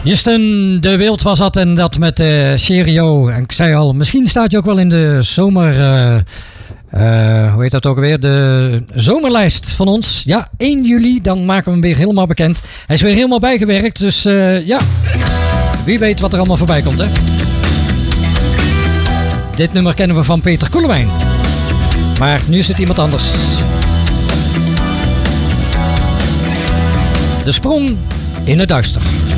Justin de Wild was dat en dat met Cheerio. En ik zei al, misschien staat je ook wel in de zomer... hoe heet dat ook alweer? De zomerlijst van ons. Ja, 1 juli, dan maken we hem weer helemaal bekend. Hij is weer helemaal bijgewerkt, dus ja. Wie weet wat er allemaal voorbij komt, hè? Dit nummer kennen we van Peter Koelewijn. Maar nu is het iemand anders. De sprong in het duister.